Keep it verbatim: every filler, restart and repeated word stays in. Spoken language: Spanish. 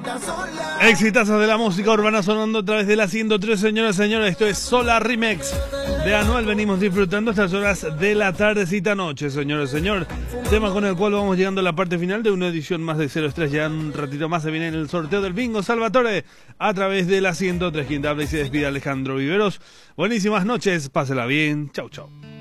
Exitazos de la música urbana sonando a través de la ciento tres, señoras y señores. Esto es Solar Remix de Anuel. Venimos disfrutando estas horas de la tardecita noche, señores y señores. Tema con el cual vamos llegando a la parte final de una edición más de Cero Estrés. Ya un ratito más se viene el sorteo del Bingo Salvatore a través de la ciento tres. Quien te habla y se despide, Alejandro Viveros. Buenísimas noches, pásela bien. Chau, chau.